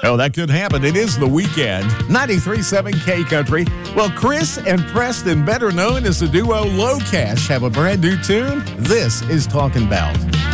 Oh, that could happen. It is the weekend. 93.7 K Country. Well, Chris and Preston, better known as the duo Low Cash, have a brand new tune. This is Talking About.